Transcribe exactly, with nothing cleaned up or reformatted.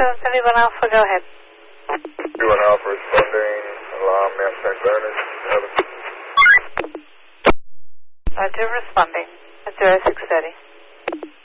seven seventy-one Alpha, go ahead. seventy-one Alpha responding, alarm, Mount Saint Bernard, over. Roger, responding at zero six thirty.